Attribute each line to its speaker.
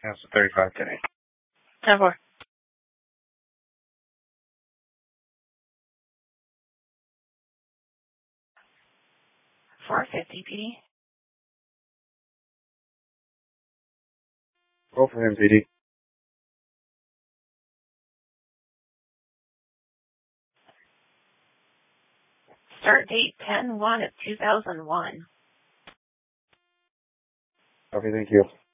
Speaker 1: That's 35 today.
Speaker 2: 10-4. 450 PD.
Speaker 1: Roll for him, PD.
Speaker 2: Start date 10-1 of 2001.
Speaker 1: Okay, thank you.